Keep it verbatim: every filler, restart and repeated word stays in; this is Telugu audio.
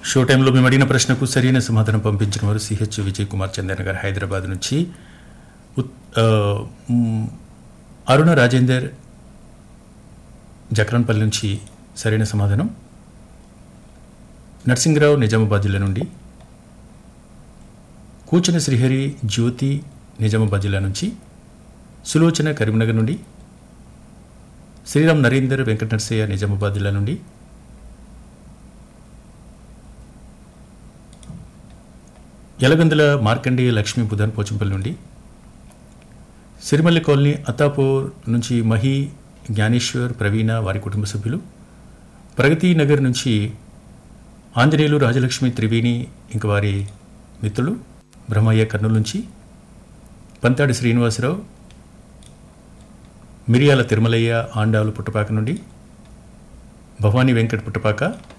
షో టైంలో మేము అడిగిన ప్రశ్నకు సరైన సమాధానం పంపించిన వారు సిహెచ్ విజయ్ కుమార్ చందన్ గారు హైదరాబాద్ నుంచి, అరుణ రాజేందర్ జక్రన్పల్లి నుంచి సరైన సమాధానం, నర్సింగరావు నిజామాబాద్ జిల్లా నుండి, కూచన శ్రీహరి జ్యోతి నిజామాబాద్ జిల్లా నుంచి, సులోచన కరీంనగర్ నుండి, శ్రీరామ్ నరేందర్ వెంకట నరసయ్య నిజామాబాద్ జిల్లా నుండి, యలగందుల మార్కండేయ లక్ష్మీ బుధాన్ పోచంపల్లి నుండి, సిరిమల్లి కాలనీ అత్తాపూర్ నుంచి మహి జ్ఞానేశ్వర్ ప్రవీణ వారి కుటుంబ సభ్యులు, ప్రగతి నగర్ నుంచి ఆంజనేయులు రాజలక్ష్మి త్రివేణి ఇంకా వారి మిత్రులు, బ్రహ్మయ్య కర్నూలు నుంచి, పంతాడి శ్రీనివాసరావు, మిరియాల తిరుమలయ్య ఆండాలు పుట్టపాక నుండి, భవానీ వెంకట్ పుట్టపాక,